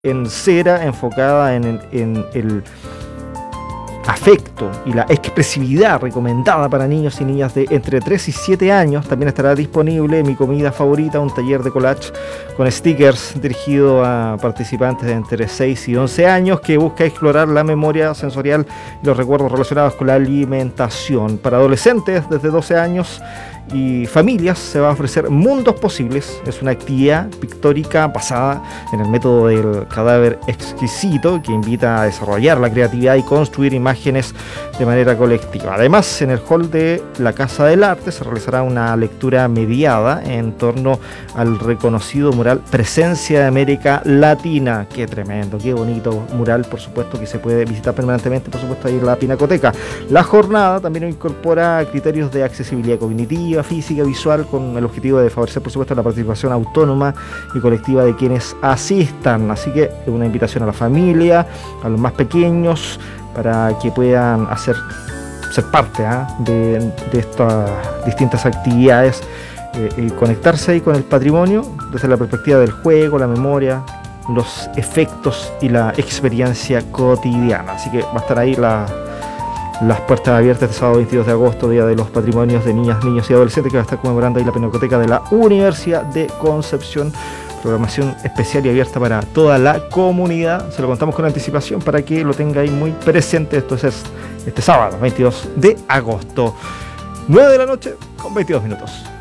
en cera, enfocada en el afecto y la expresividad recomendada para niños y niñas de entre 3 y 7 años. También estará disponible Mi Comida Favorita, un taller de collage con stickers dirigido a participantes de entre 6 y 11 años que busca explorar la memoria sensorial y los recuerdos relacionados con la alimentación. Para adolescentes desde 12 años y familias se va a ofrecer Mundos Posibles. Es una actividad pictórica basada en el método del cadáver exquisito que invita a desarrollar la creatividad y construir imágenes de manera colectiva. Además, en el hall de la Casa del Arte se realizará una lectura mediada en torno al reconocido mural Presencia de América Latina. Qué tremendo, qué bonito mural, por supuesto, que se puede visitar permanentemente, por supuesto, ahí en la Pinacoteca. La jornada también incorpora criterios de accesibilidad cognitiva, física, visual, con el objetivo de favorecer, por supuesto, la participación autónoma y colectiva de quienes asistan. Así que una invitación a la familia, a los más pequeños, para que puedan ser parte de estas distintas actividades y conectarse ahí con el patrimonio desde la perspectiva del juego, la memoria, los efectos y la experiencia cotidiana. Así que va a estar ahí las puertas abiertas este sábado 22 de agosto, Día de los Patrimonios de Niñas, Niños y Adolescentes, que va a estar conmemorando ahí la Pinacoteca de la Universidad de Concepción. Programación especial y abierta para toda la comunidad. Se lo contamos con anticipación para que lo tenga ahí muy presente. Esto es este sábado 22 de agosto, 9 de la noche con 22 minutos.